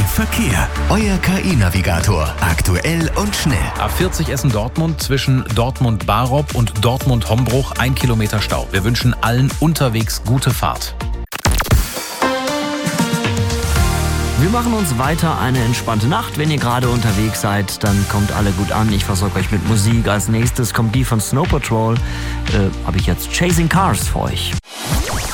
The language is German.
Verkehr. Euer KI-Navigator. Aktuell und schnell. A40 Essen-Dortmund zwischen Dortmund-Barob und Dortmund-Hombruch 1 Kilometer Stau. Wir wünschen allen unterwegs gute Fahrt. Wir machen uns weiter eine entspannte Nacht. Wenn ihr gerade unterwegs seid, dann kommt alle gut an. Ich versorge euch mit Musik. Als nächstes kommt die von Snow Patrol. Habe ich jetzt Chasing Cars für euch.